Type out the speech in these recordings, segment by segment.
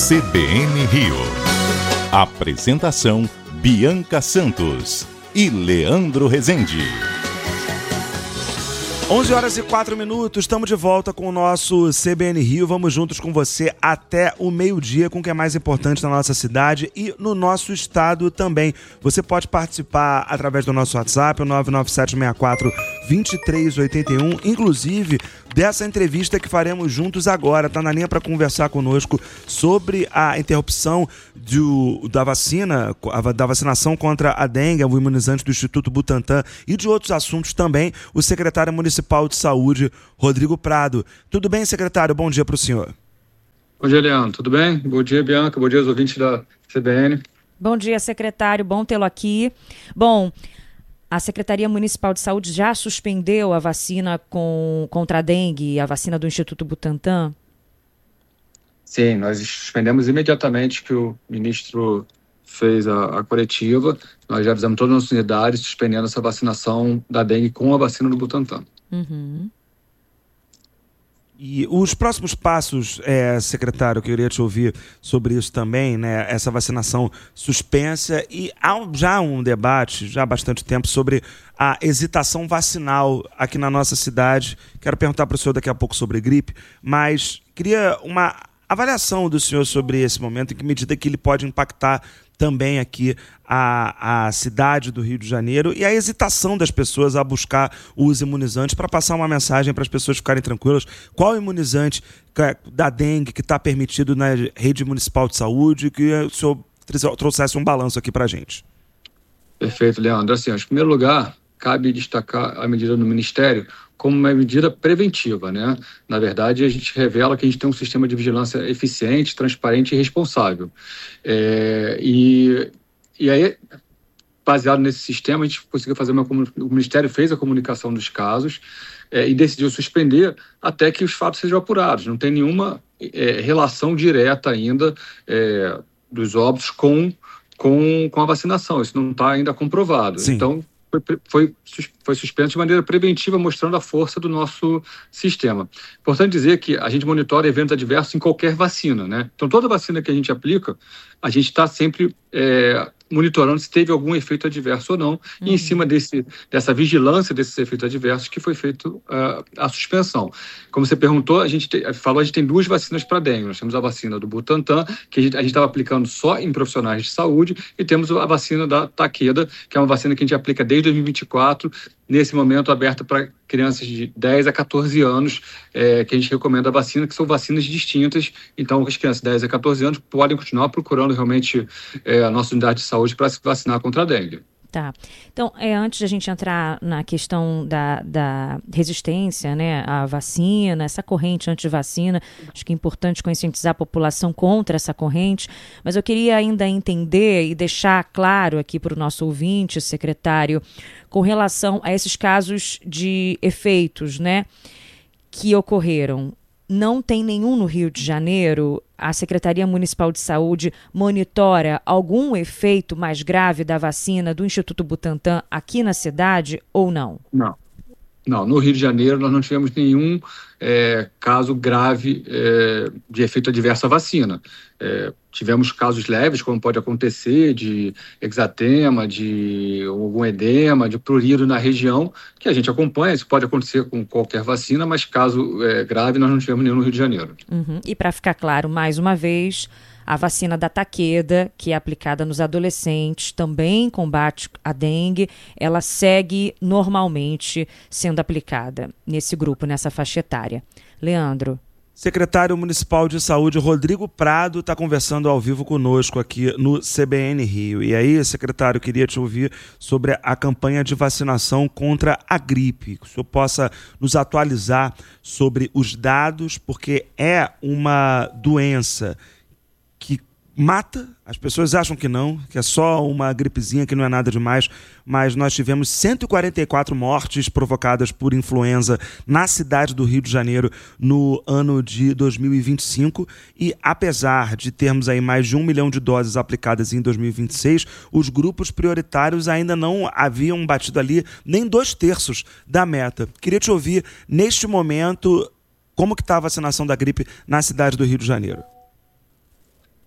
CBN Rio. Apresentação: Bianca Santos e Leandro Rezende. 11h04, estamos de volta com o nosso CBN Rio. Vamos juntos com você até o meio-dia com o que é mais importante na nossa cidade e no nosso estado também. Você pode participar através do nosso WhatsApp, o 99764-2381, inclusive dessa entrevista que faremos juntos agora. Está na linha para conversar conosco sobre a interrupção da vacinação contra a dengue, o imunizante do Instituto Butantan e de outros assuntos também, o secretário municipal de Saúde, Rodrigo Prado. Tudo bem, secretário? Bom dia para o senhor. Bom dia, Leandro. Tudo bem? Bom dia, Bianca. Bom dia aos ouvintes da CBN. Bom dia, secretário. Bom tê-lo aqui. Bom, a Secretaria Municipal de Saúde já suspendeu a vacina contra a dengue, a vacina do Instituto Butantan? Sim, nós suspendemos imediatamente que o ministro fez a coletiva. Nós já avisamos todas as nossas unidades suspendendo essa vacinação da dengue com a vacina do Butantan. Uhum. E os próximos passos, secretário, eu queria te ouvir sobre isso também, né? Essa vacinação suspensa e há já um debate, já há bastante tempo, sobre a hesitação vacinal aqui na nossa cidade. Quero perguntar para o senhor daqui a pouco sobre gripe, mas queria uma avaliação do senhor sobre esse momento, em que medida que ele pode impactar também aqui a cidade do Rio de Janeiro e a hesitação das pessoas a buscar os imunizantes, para passar uma mensagem para as pessoas ficarem tranquilas. Qual imunizante da dengue que está permitido na rede municipal de saúde? Que o senhor trouxesse um balanço aqui para a gente. Perfeito, Leandro. Assim, em primeiro lugar, cabe destacar a medida do Ministério como uma medida preventiva, né? Na verdade, a gente revela que a gente tem um sistema de vigilância eficiente, transparente e responsável. E aí, baseado nesse sistema, a gente conseguiu fazer o Ministério fez a comunicação dos casos e decidiu suspender até que os fatos sejam apurados. Não tem nenhuma relação direta ainda dos óbitos com a vacinação. Isso não está ainda comprovado. Sim. Então, foi suspenso de maneira preventiva, mostrando a força do nosso sistema. Importante dizer que a gente monitora eventos adversos em qualquer vacina, né? Então, toda vacina que a gente aplica, a gente está sempre monitorando se teve algum efeito adverso ou não, e em cima dessa vigilância desses efeitos adversos que foi feito a suspensão. Como você perguntou, a gente tem duas vacinas para dengue. Nós temos a vacina do Butantan, que a gente estava aplicando só em profissionais de saúde, e temos a vacina da Takeda, que é uma vacina que a gente aplica desde 2024, nesse momento aberta para crianças de 10 a 14 anos, que a gente recomenda a vacina, que são vacinas distintas. Então, as crianças de 10 a 14 anos podem continuar procurando realmente a nossa unidade de saúde para se vacinar contra a dengue. Tá. Então, antes de a gente entrar na questão da resistência, né, à vacina, essa corrente anti-vacina, acho que é importante conscientizar a população contra essa corrente, mas eu queria ainda entender e deixar claro aqui para o nosso ouvinte, secretário, com relação a esses casos de efeitos, né, que ocorreram. Não tem nenhum no Rio de Janeiro? A Secretaria Municipal de Saúde monitora algum efeito mais grave da vacina do Instituto Butantan aqui na cidade ou não? Não, no Rio de Janeiro nós não tivemos nenhum caso grave de efeito adverso à vacina. Tivemos casos leves, como pode acontecer, de exatema, de algum edema, de prurido na região, que a gente acompanha. Isso pode acontecer com qualquer vacina, mas caso grave nós não tivemos nenhum no Rio de Janeiro. Uhum. E para ficar claro, mais uma vez, a vacina da Takeda, que é aplicada nos adolescentes, também combate a dengue, ela segue normalmente sendo aplicada nesse grupo, nessa faixa etária. Leandro. Secretário Municipal de Saúde, Rodrigo Prado, está conversando ao vivo conosco aqui no CBN Rio. E aí, secretário, queria te ouvir sobre a campanha de vacinação contra a gripe. Que o senhor possa nos atualizar sobre os dados, porque é uma doença que mata. As pessoas acham que não, que é só uma gripezinha, que não é nada demais, mas nós tivemos 144 mortes provocadas por influenza na cidade do Rio de Janeiro no ano de 2025 e apesar de termos aí mais de 1 milhão de doses aplicadas em 2026, os grupos prioritários ainda não haviam batido ali nem 2/3 da meta. Queria te ouvir, neste momento, como que está a vacinação da gripe na cidade do Rio de Janeiro?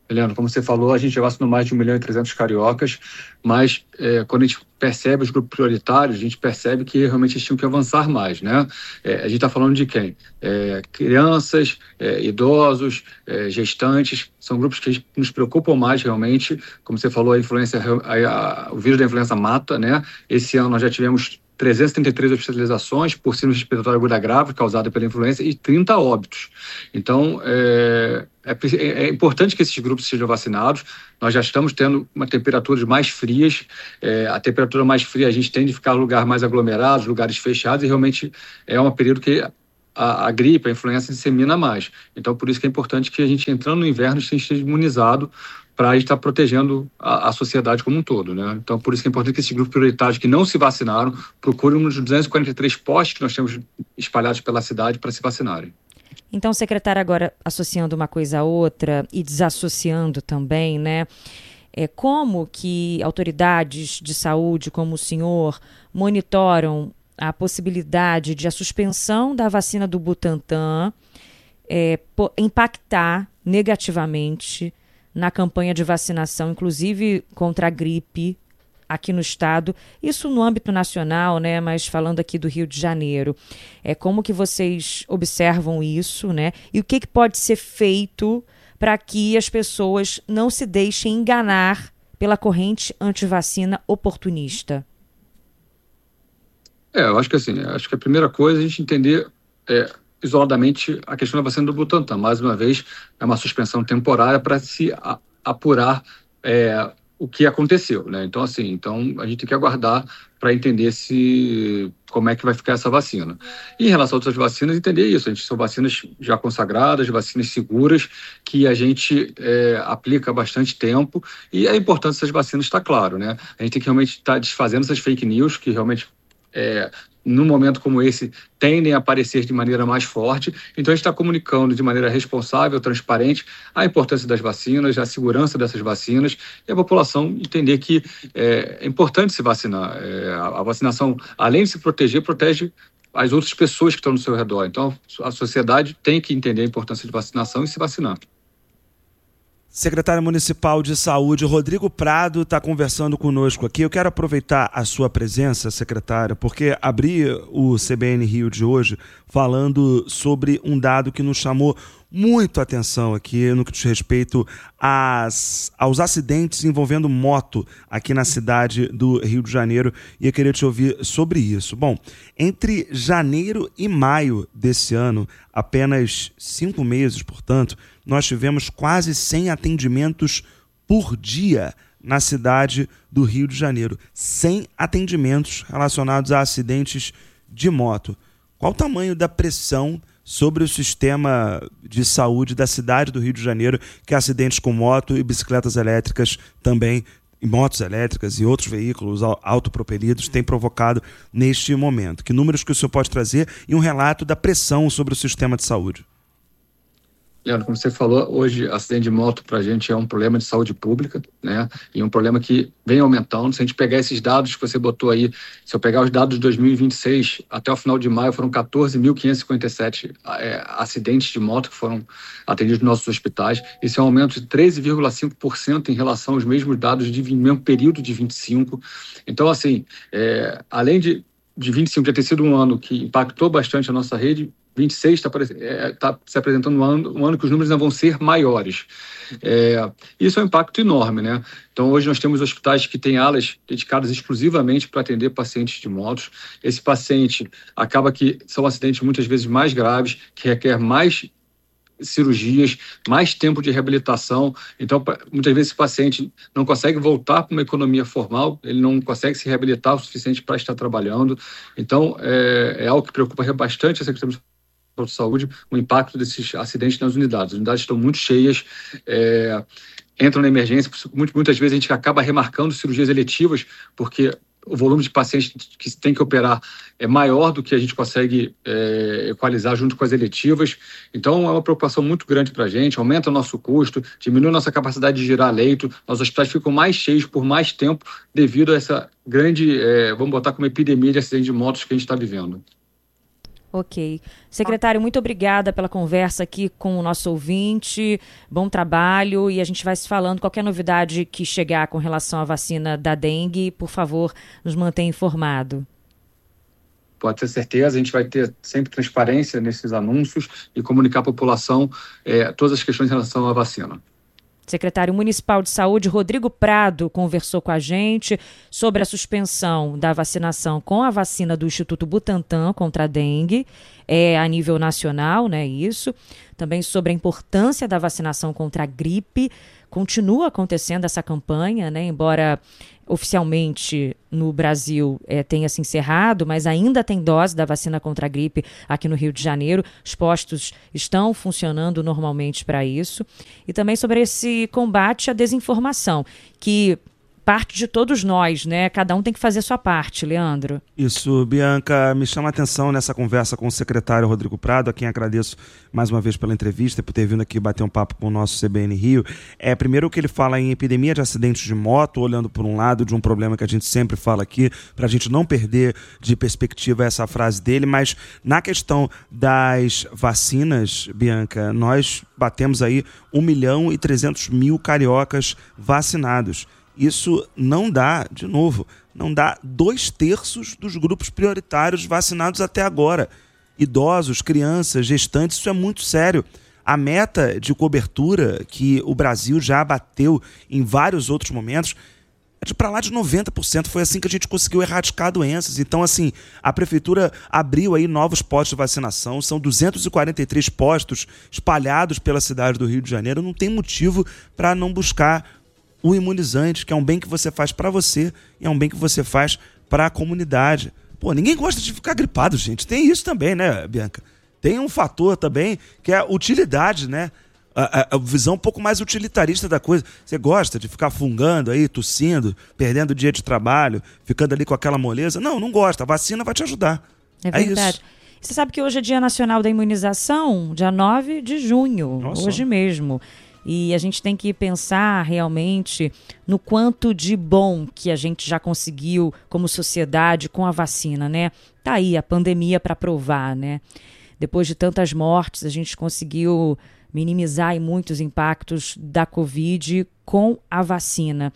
Leandro, como você falou, a gente já vacinou mais de 1.300.000 cariocas, mas quando a gente percebe os grupos prioritários, a gente percebe que realmente eles tinham que avançar mais, né? A gente está falando de quem? Crianças, idosos, gestantes, são grupos que nos preocupam mais realmente. Como você falou, o vírus da influenza mata, né? Esse ano nós já tivemos 333 hospitalizações por síndrome respiratória aguda grave causada pela influenza e 30 óbitos. Então, é importante que esses grupos sejam vacinados. Nós já estamos tendo temperaturas mais frias. A temperatura mais fria, a gente tende a ficar em lugares mais aglomerados, lugares fechados, e realmente é um período que a gripe, a influenza dissemina mais. Então, por isso que é importante que a gente, entrando no inverno, esteja imunizado para a gente estar protegendo a sociedade como um todo, né? Então, por isso que é importante que esses grupos prioritários que não se vacinaram procurem um dos 243 postos que nós temos espalhados pela cidade para se vacinarem. Então, secretário, agora associando uma coisa a outra e desassociando também, né? Como que autoridades de saúde, como o senhor, monitoram a possibilidade de a suspensão da vacina do Butantan impactar negativamente na campanha de vacinação, inclusive contra a gripe aqui no estado, isso no âmbito nacional, né? Mas falando aqui do Rio de Janeiro, como que vocês observam isso, né? E o que pode ser feito para que as pessoas não se deixem enganar pela corrente antivacina oportunista? Eu acho que assim, a primeira coisa é a gente entender isoladamente a questão da vacina do Butantan. Mais uma vez, é uma suspensão temporária para se apurar o que aconteceu, né? Então, assim, a gente tem que aguardar para entender como é que vai ficar essa vacina. E em relação a outras vacinas, entender isso. São vacinas já consagradas, vacinas seguras, que a gente aplica há bastante tempo, e a importância dessas vacinas está claro, né? A gente tem que realmente estar desfazendo essas fake news, que realmente num momento como esse, tendem a aparecer de maneira mais forte. Então, a gente está comunicando de maneira responsável, transparente, a importância das vacinas, a segurança dessas vacinas, e a população entender que é importante se vacinar. A vacinação, além de se proteger, protege as outras pessoas que estão no seu redor. Então, a sociedade tem que entender a importância de vacinação e se vacinar. Secretário Municipal de Saúde, Rodrigo Prado, está conversando conosco aqui. Eu quero aproveitar a sua presença, secretário, porque abri o CBN Rio de hoje falando sobre um dado que nos chamou muito a atenção aqui no que diz respeito aos acidentes envolvendo moto aqui na cidade do Rio de Janeiro, e eu queria te ouvir sobre isso. Bom, entre janeiro e maio desse ano, apenas 5 meses, portanto, nós tivemos quase 100 atendimentos por dia na cidade do Rio de Janeiro. 100 atendimentos relacionados a acidentes de moto. Qual o tamanho da pressão sobre o sistema de saúde da cidade do Rio de Janeiro, que acidentes com moto e bicicletas elétricas também, e motos elétricas e outros veículos autopropelidos têm provocado neste momento? Que números que o senhor pode trazer e um relato da pressão sobre o sistema de saúde? Leandro, como você falou, hoje acidente de moto para a gente é um problema de saúde pública, né? E um problema que vem aumentando. Se a gente pegar esses dados que você botou aí, se eu pegar os dados de 2026, até o final de maio foram 14.557 acidentes de moto que foram atendidos nos nossos hospitais. Isso é um aumento de 13,5% em relação aos mesmos dados de mesmo período de 25. Então, assim, além de 25 já ter sido um ano que impactou bastante a nossa rede, 26 está se apresentando um ano que os números ainda vão ser maiores. Isso é um impacto enorme, né? Então, hoje nós temos hospitais que têm alas dedicadas exclusivamente para atender pacientes de motos. Esse paciente acaba que são acidentes muitas vezes mais graves, que requer mais cirurgias, mais tempo de reabilitação. Então, muitas vezes esse paciente não consegue voltar para uma economia formal, ele não consegue se reabilitar o suficiente para estar trabalhando. Então, é algo que preocupa bastante a Secretaria de Saúde, o impacto desses acidentes nas unidades. As unidades estão muito cheias, entram na emergência, muitas vezes a gente acaba remarcando cirurgias eletivas, porque o volume de pacientes que tem que operar é maior do que a gente consegue equalizar junto com as eletivas. Então, é uma preocupação muito grande para a gente, aumenta o nosso custo, diminui a nossa capacidade de girar leito, nossos hospitais ficam mais cheios por mais tempo devido a essa grande, vamos botar como epidemia de acidentes de motos que a gente está vivendo. Ok. Secretário, muito obrigada pela conversa aqui com o nosso ouvinte. Bom trabalho e a gente vai se falando. Qualquer novidade que chegar com relação à vacina da dengue, por favor, nos mantenha informado. Pode ter certeza, a gente vai ter sempre transparência nesses anúncios e comunicar à população todas as questões em relação à vacina. Secretário Municipal de Saúde, Rodrigo Prado, conversou com a gente sobre a suspensão da vacinação com a vacina do Instituto Butantan contra a dengue, a nível nacional, né, isso. Também sobre a importância da vacinação contra a gripe. Continua acontecendo essa campanha, né, embora oficialmente no Brasil tenha se encerrado, mas ainda tem dose da vacina contra a gripe aqui no Rio de Janeiro. Os postos estão funcionando normalmente para isso. E também sobre esse combate à desinformação, que parte de todos nós, né? Cada um tem que fazer a sua parte, Leandro. Isso, Bianca, me chama a atenção nessa conversa com o secretário Rodrigo Prado, a quem agradeço mais uma vez pela entrevista e por ter vindo aqui bater um papo com o nosso CBN Rio. Primeiro que ele fala em epidemia de acidentes de moto, olhando por um lado de um problema que a gente sempre fala aqui, para a gente não perder de perspectiva essa frase dele, mas na questão das vacinas, Bianca, nós batemos aí 1.300.000 cariocas vacinados. Isso não dá, de novo, não dá 2/3 dos grupos prioritários vacinados até agora. Idosos, crianças, gestantes, isso é muito sério. A meta de cobertura que o Brasil já bateu em vários outros momentos é de para lá de 90%. Foi assim que a gente conseguiu erradicar doenças. Então, assim, a prefeitura abriu aí novos postos de vacinação. São 243 postos espalhados pela cidade do Rio de Janeiro. Não tem motivo para não buscar o imunizante, que é um bem que você faz para você e é um bem que você faz para a comunidade. Pô, ninguém gosta de ficar gripado, gente. Tem isso também, né, Bianca? Tem um fator também que é a utilidade, né? A visão um pouco mais utilitarista da coisa. Você gosta de ficar fungando aí, tossindo, perdendo o dia de trabalho, ficando ali com aquela moleza? Não gosta. A vacina vai te ajudar. É verdade. Você sabe que hoje é Dia Nacional da Imunização, dia 9 de junho, Nossa. Hoje mesmo. E a gente tem que pensar realmente no quanto de bom que a gente já conseguiu como sociedade com a vacina, né? Tá aí a pandemia para provar, né? Depois de tantas mortes, a gente conseguiu minimizar aí muitos impactos da Covid com a vacina.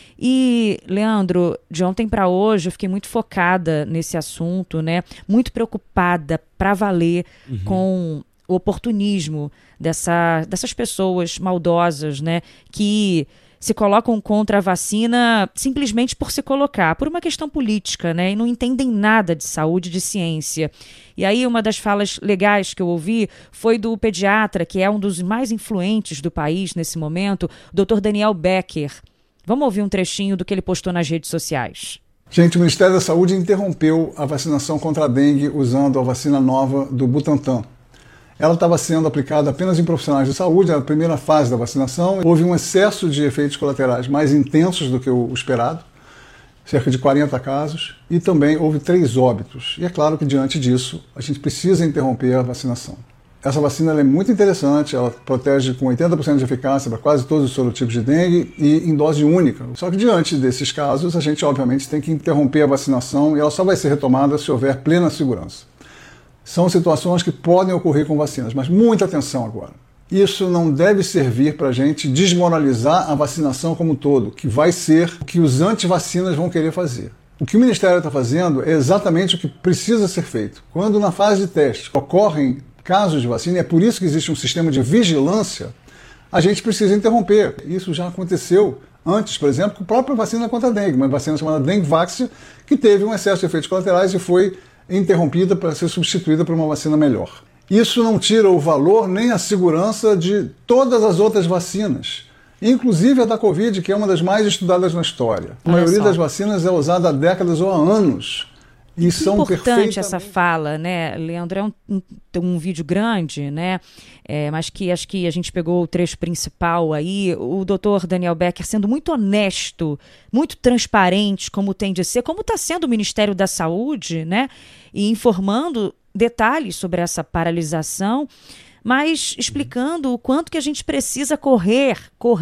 E, Leandro, de ontem para hoje eu fiquei muito focada nesse assunto, né? Muito preocupada para valer com o oportunismo dessas pessoas maldosas, né, que se colocam contra a vacina simplesmente por se colocar, por uma questão política, né, e não entendem nada de saúde, de ciência. E aí uma das falas legais que eu ouvi foi do pediatra, que é um dos mais influentes do país nesse momento, o Dr. Daniel Becker. Vamos ouvir um trechinho do que ele postou nas redes sociais. Gente, o Ministério da Saúde interrompeu a vacinação contra a dengue usando a vacina nova do Butantan. Ela estava sendo aplicada apenas em profissionais de saúde, era a primeira fase da vacinação. Houve um excesso de efeitos colaterais mais intensos do que o esperado, cerca de 40 casos, e também houve 3 óbitos. E é claro que, diante disso, a gente precisa interromper a vacinação. Essa vacina é muito interessante, ela protege com 80% de eficácia para quase todos os sorotipos de dengue e em dose única. Só que, diante desses casos, a gente, obviamente, tem que interromper a vacinação e ela só vai ser retomada se houver plena segurança. São situações que podem ocorrer com vacinas, mas muita atenção agora. Isso não deve servir para a gente desmoralizar a vacinação como um todo, que vai ser o que os antivacinas vão querer fazer. O que o Ministério está fazendo é exatamente o que precisa ser feito. Quando na fase de teste ocorrem casos de vacina, e é por isso que existe um sistema de vigilância, a gente precisa interromper. Isso já aconteceu antes, por exemplo, com a própria vacina contra a dengue, uma vacina chamada Dengvax, que teve um excesso de efeitos colaterais e foi interrompida para ser substituída por uma vacina melhor. Isso não tira o valor nem a segurança de todas as outras vacinas, inclusive a da Covid, que é uma das mais estudadas na história. A maioria das vacinas é usada há décadas ou há anos. E são importante essa fala, né, Leandro? É um vídeo grande, né? Mas que acho que a gente pegou o trecho principal aí. O doutor Daniel Becker sendo muito honesto, muito transparente, como tem de ser, como está sendo o Ministério da Saúde, né? E informando detalhes sobre essa paralisação, mas explicando o quanto que a gente precisa correr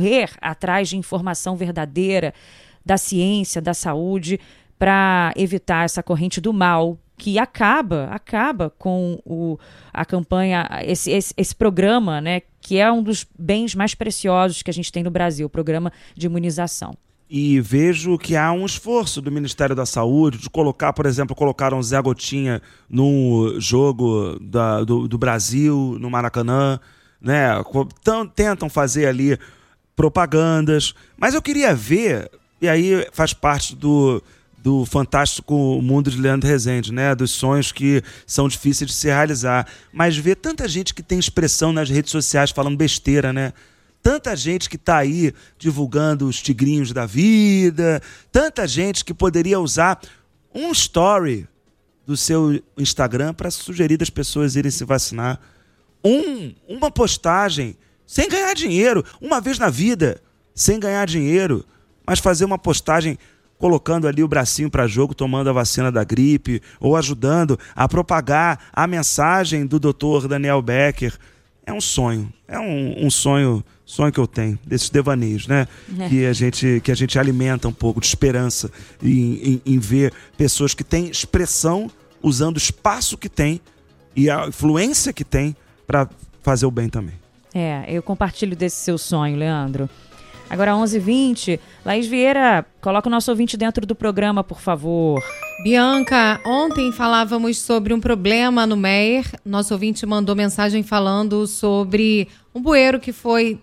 atrás de informação verdadeira da ciência, da saúde, para evitar essa corrente do mal que acaba com a campanha, esse programa, né, que é um dos bens mais preciosos que a gente tem no Brasil, o programa de imunização. E vejo que há um esforço do Ministério da Saúde de colocar, por exemplo, colocaram Zé Gotinha no jogo do Brasil, no Maracanã, né? Tentam fazer ali propagandas, mas eu queria ver, e aí faz parte do fantástico mundo de Leandro Rezende, né? Dos sonhos que são difíceis de se realizar, mas ver tanta gente que tem expressão nas redes sociais falando besteira, né? Tanta gente que está aí divulgando os tigrinhos da vida, tanta gente que poderia usar um story do seu Instagram para sugerir das pessoas irem se vacinar. Uma postagem sem ganhar dinheiro, uma vez na vida, sem ganhar dinheiro, mas fazer uma postagem colocando ali o bracinho para jogo, tomando a vacina da gripe, ou ajudando a propagar a mensagem do Dr. Daniel Becker. É um sonho, um sonho que eu tenho, desses devaneios, né? Que a gente alimenta um pouco de esperança em ver pessoas que têm expressão usando o espaço que tem e a influência que tem para fazer o bem também. Eu compartilho desse seu sonho, Leandro. Agora 11h20, Laís Vieira, coloca o nosso ouvinte dentro do programa, por favor. Bianca, ontem falávamos sobre um problema no Meier. Nosso ouvinte mandou mensagem falando sobre um bueiro que foi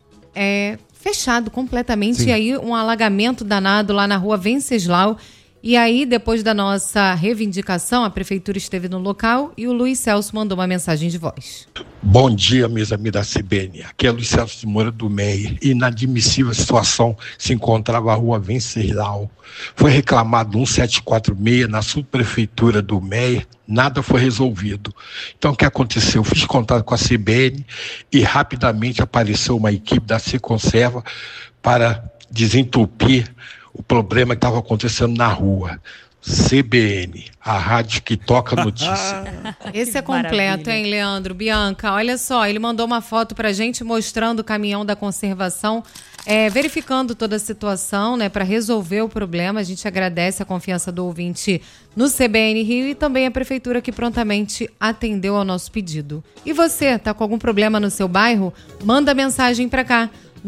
fechado completamente. Sim. E aí um alagamento danado lá na rua Venceslau. E aí, depois da nossa reivindicação, a prefeitura esteve no local e o Luiz Celso mandou uma mensagem de voz. Bom dia, meus amigos da CBN. Aqui é Luiz Celso de Moura do Meier. Inadmissível situação se encontrava a rua Venceslau. Foi reclamado 1746 na subprefeitura do Meier, nada foi resolvido. Então, o que aconteceu? Eu fiz contato com a CBN e rapidamente apareceu uma equipe da Seconserva para desentupir o problema que estava acontecendo na rua. CBN, a rádio que toca notícia. Esse é completo, hein, Leandro? Bianca, olha só, ele mandou uma foto pra gente mostrando o caminhão da conservação, verificando toda a situação, né, para resolver o problema. A gente agradece a confiança do ouvinte no CBN Rio e também a prefeitura que prontamente atendeu ao nosso pedido. E você, tá com algum problema no seu bairro? Manda mensagem pra cá.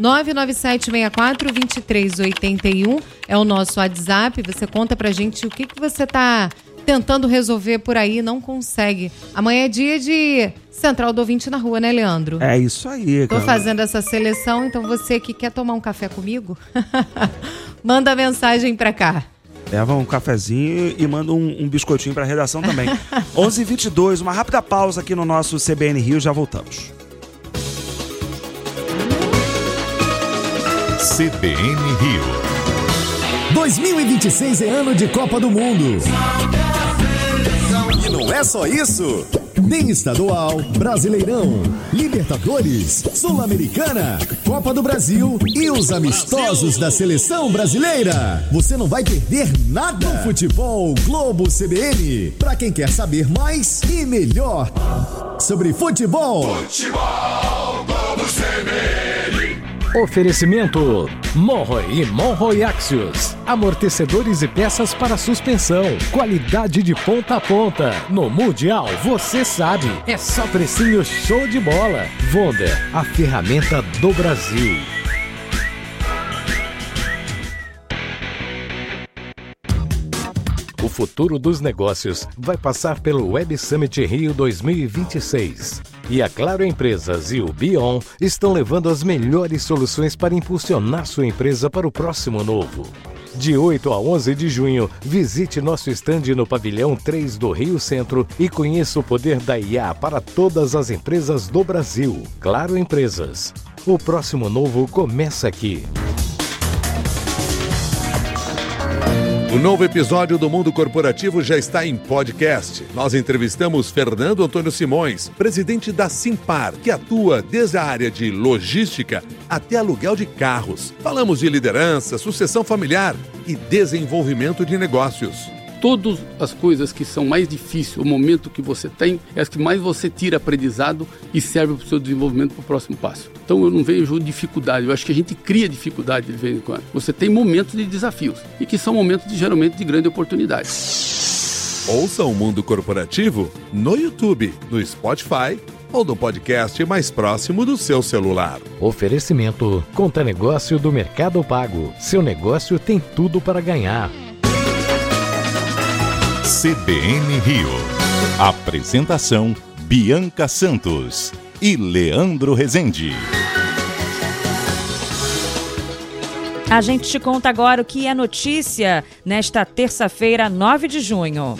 99764-2381 é o nosso WhatsApp. Você conta pra gente o que você tá tentando resolver por aí e não consegue. Amanhã é dia de Central do Ouvinte na Rua, né, Leandro? É isso aí, cara. Tô fazendo essa seleção, então você que quer tomar um café comigo, manda mensagem pra cá. Leva um cafezinho e manda um biscoitinho pra redação também. 11h22, uma rápida pausa aqui no nosso CBN Rio, já voltamos. CBN Rio. 2026 é ano de Copa do Mundo. E não é só isso. Tem estadual, Brasileirão, Libertadores, Sul-Americana, Copa do Brasil e os amistosos da Seleção Brasileira. Você não vai perder nada no Futebol Globo CBN. Pra quem quer saber mais e melhor sobre futebol. Futebol Globo CBN. Oferecimento Monroe e Monroe Axios. Amortecedores e peças para suspensão. Qualidade de ponta a ponta. No Mundial, você sabe. É só precinho show de bola. Wonder, a ferramenta do Brasil. O futuro dos negócios vai passar pelo Web Summit Rio 2026. E a Claro Empresas e o Bion estão levando as melhores soluções para impulsionar sua empresa para o próximo novo. De 8 a 11 de junho, visite nosso estande no Pavilhão 3 do Rio Centro e conheça o poder da IA para todas as empresas do Brasil. Claro Empresas. O próximo novo começa aqui. O novo episódio do Mundo Corporativo já está em podcast. Nós entrevistamos Fernando Antônio Simões, presidente da Simpar, que atua desde a área de logística até aluguel de carros. Falamos de liderança, sucessão familiar e desenvolvimento de negócios. Todas as coisas que são mais difíceis, o momento que você tem, é as que mais você tira aprendizado e serve para o seu desenvolvimento para o próximo passo. Então eu não vejo dificuldade, eu acho que a gente cria dificuldade de vez em quando. Você tem momentos de desafios e que são momentos geralmente de grande oportunidade. Ouça o Mundo Corporativo no YouTube, no Spotify ou no podcast mais próximo do seu celular. Oferecimento Conta Negócio do Mercado Pago. Seu negócio tem tudo para ganhar. CBN Rio. Apresentação Bianca Santos e Leandro Rezende. A gente te conta agora o que é notícia nesta terça-feira, 9 de junho.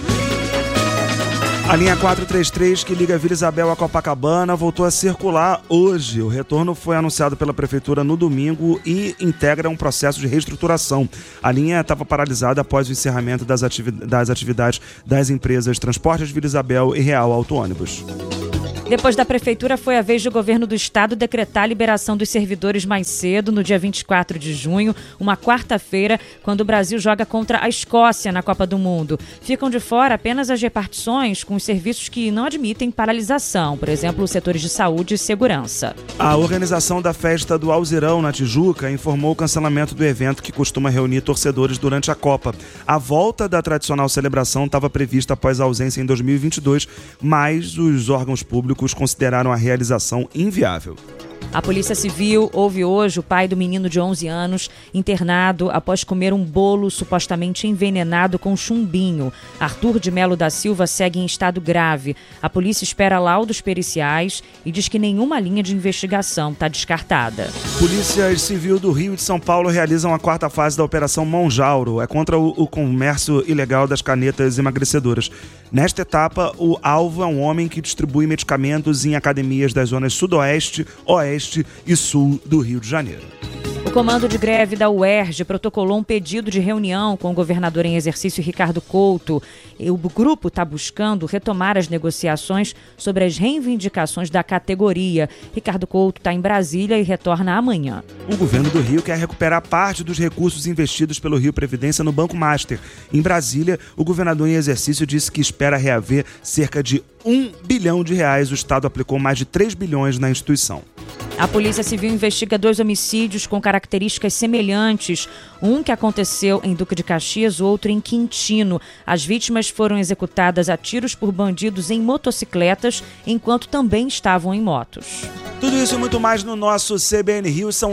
A linha 433, que liga Vila Isabel a Copacabana, voltou a circular hoje. O retorno foi anunciado pela Prefeitura no domingo e integra um processo de reestruturação. A linha estava paralisada após o encerramento das atividades das empresas Transportes Vila Isabel e Real Auto Ônibus. Depois da Prefeitura, foi a vez do Governo do Estado decretar a liberação dos servidores mais cedo, no dia 24 de junho, uma quarta-feira, quando o Brasil joga contra a Escócia na Copa do Mundo. Ficam de fora apenas as repartições com os serviços que não admitem paralisação, por exemplo, os setores de saúde e segurança. A organização da festa do Alzirão, na Tijuca, informou o cancelamento do evento que costuma reunir torcedores durante a Copa. A volta da tradicional celebração estava prevista após a ausência em 2022, mas os órgãos públicos consideraram a realização inviável. A Polícia Civil ouve hoje o pai do menino de 11 anos internado após comer um bolo supostamente envenenado com chumbinho. Arthur de Melo da Silva segue em estado grave. A polícia espera laudos periciais e diz que nenhuma linha de investigação está descartada. Polícias Civil do Rio e de São Paulo realizam a quarta fase da Operação Monjauro. É contra o comércio ilegal das canetas emagrecedoras. Nesta etapa, o alvo é um homem que distribui medicamentos em academias das zonas Sudoeste, Oeste e Sul do Rio de Janeiro. O comando de greve da UERJ protocolou um pedido de reunião com o governador em exercício Ricardo Couto. O grupo está buscando retomar as negociações sobre as reivindicações da categoria. Ricardo Couto está em Brasília e retorna amanhã. O governo do Rio quer recuperar parte dos recursos investidos pelo Rio Previdência no Banco Master. Em Brasília, o governador em exercício disse que espera reaver cerca de R$1 bilhão. O Estado aplicou mais de 3 bilhões na instituição. A Polícia Civil investiga 2 homicídios com características semelhantes. Um que aconteceu em Duque de Caxias, o outro em Quintino. As vítimas foram executadas a tiros por bandidos em motocicletas, enquanto também estavam em motos. Tudo isso e muito mais no nosso CBN Rio. São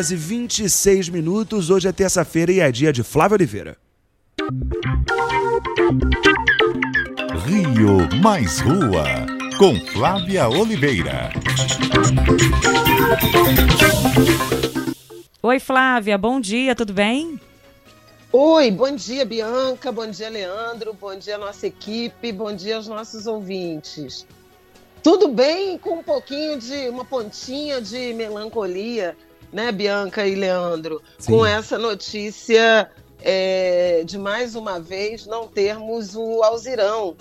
11h26. Hoje é terça-feira e é dia de Flávia Oliveira. Rio Mais Rua, com Flávia Oliveira. Oi, Flávia, bom dia, tudo bem? Oi, bom dia, Bianca, bom dia, Leandro, bom dia, nossa equipe, bom dia aos nossos ouvintes. Tudo bem, com um pouquinho de, uma pontinha de melancolia, né, Bianca e Leandro? Sim. Com essa notícia de mais uma vez não termos o Alzirão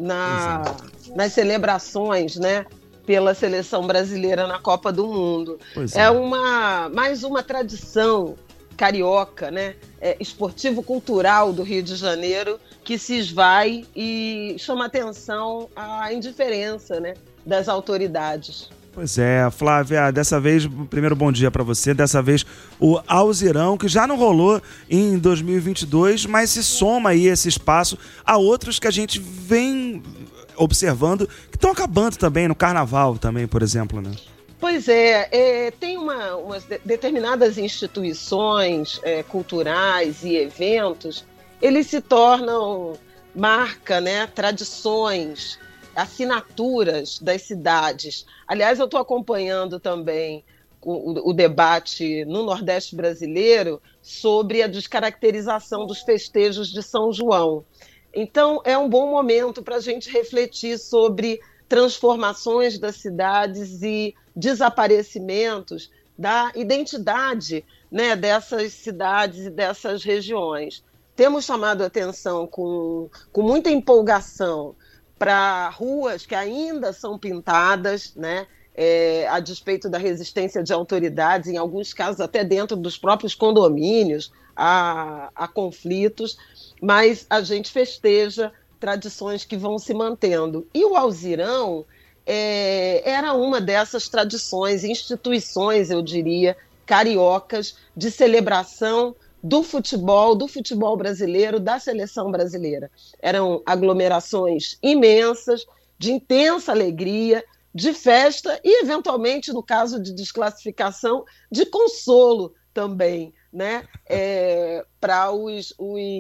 nas celebrações, né, pela seleção brasileira na Copa do Mundo. É mais uma tradição carioca, né, esportivo-cultural do Rio de Janeiro que se esvai e chama atenção à indiferença, né, das autoridades. Pois é, Flávia, dessa vez, primeiro bom dia para você, dessa vez o Alzirão, que já não rolou em 2022, mas se soma aí esse espaço a outros que a gente vem observando, que estão acabando também no Carnaval também, por exemplo, né? Pois é, tem umas determinadas instituições culturais e eventos, eles se tornam marca, né, tradições, assinaturas das cidades. Aliás, eu estou acompanhando também o debate no Nordeste brasileiro sobre a descaracterização dos festejos de São João. Então, é um bom momento para a gente refletir sobre transformações das cidades e desaparecimentos da identidade, né, dessas cidades e dessas regiões. Temos chamado a atenção com muita empolgação para ruas que ainda são pintadas, né, a despeito da resistência de autoridades, em alguns casos até dentro dos próprios condomínios, há conflitos, mas a gente festeja tradições que vão se mantendo. E o Alzirão era uma dessas tradições, instituições, eu diria, cariocas, de celebração do futebol brasileiro, da seleção brasileira. Eram aglomerações imensas, de intensa alegria, de festa e, eventualmente, no caso de desclassificação, de consolo também, né? Para os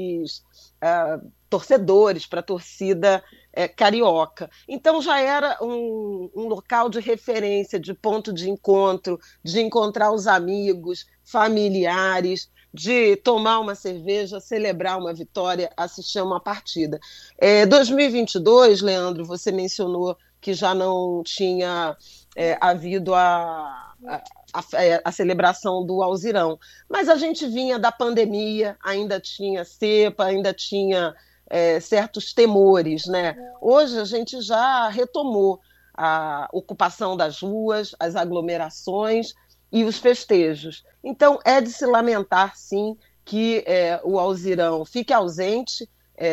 torcedores, para a torcida carioca. Então já era um local de referência, de ponto de encontro, de encontrar os amigos, familiares, de tomar uma cerveja, celebrar uma vitória, assistir a uma partida. 2022, Leandro, você mencionou que já não tinha havido a celebração do Alzirão, mas a gente vinha da pandemia, ainda tinha cepa, ainda tinha certos temores, né? Hoje a gente já retomou a ocupação das ruas, as aglomerações e os festejos. Então é de se lamentar, sim, que o Alzirão fique ausente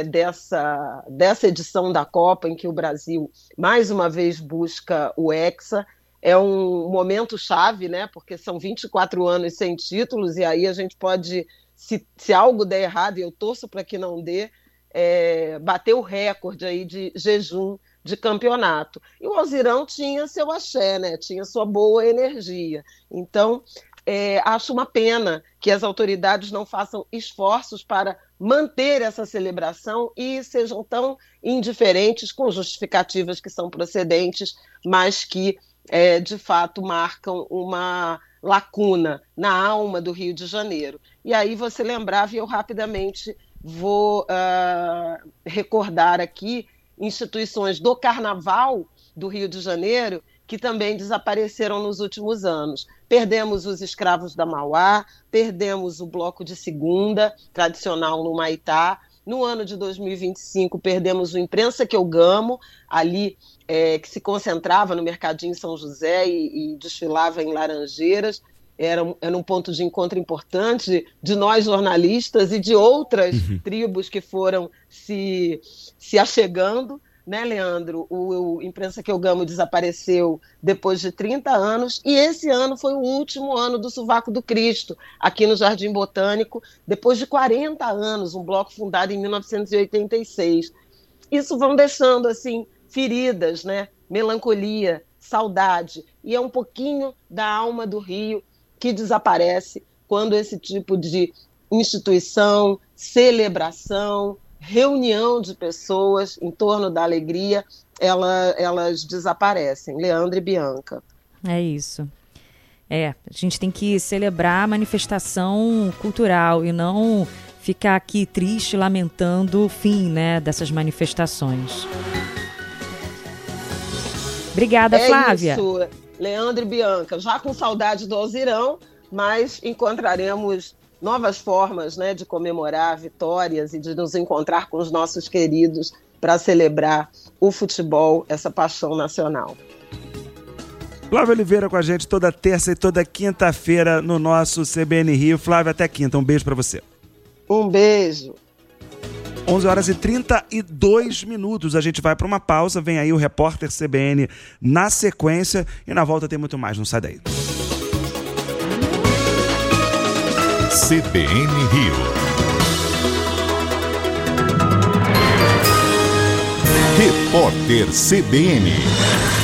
dessa edição da Copa, em que o Brasil mais uma vez busca o Hexa. É um momento chave, né? Porque são 24 anos sem títulos, e aí a gente pode, se algo der errado, e eu torço para que não dê, bater o recorde aí de jejum de campeonato. E o Alzirão tinha seu axé, né? Tinha sua boa energia. Então, acho uma pena que as autoridades não façam esforços para manter essa celebração e sejam tão indiferentes com justificativas que são procedentes, mas que de fato marcam uma lacuna na alma do Rio de Janeiro. E aí você lembrava, e eu rapidamente vou recordar aqui instituições do Carnaval do Rio de Janeiro que também desapareceram nos últimos anos. Perdemos os Escravos da Mauá, perdemos o Bloco de Segunda, tradicional no Maitá. No ano de 2025, perdemos o Imprensa que eu Gamo, ali que se concentrava no Mercadinho São José e desfilava em Laranjeiras. Era um ponto de encontro importante de nós jornalistas e de outras tribos que foram se achegando, né, Leandro? O Imprensa que eu Gamo desapareceu depois de 30 anos e esse ano foi o último ano do Sovaco do Cristo, aqui no Jardim Botânico, depois de 40 anos, um bloco fundado em 1986. Isso vão deixando, assim, feridas, né? Melancolia, saudade, e é um pouquinho da alma do Rio que desaparece quando esse tipo de instituição, celebração, reunião de pessoas em torno da alegria, elas desaparecem. Leandro e Bianca. É isso. A gente tem que celebrar a manifestação cultural e não ficar aqui triste, lamentando o fim, né, dessas manifestações. Obrigada, Flávia. Isso, Leandro e Bianca. Já com saudade do Alzirão, mas encontraremos novas formas, né, de comemorar vitórias e de nos encontrar com os nossos queridos para celebrar o futebol, essa paixão nacional. Flávia Oliveira com a gente toda terça e toda quinta-feira no nosso CBN Rio. Flávia, até quinta. Um beijo para você. Um beijo. 11h32. A gente vai para uma pausa. Vem aí o Repórter CBN na sequência. E na volta tem muito mais. Não sai daí. CBN Rio. Repórter CBN.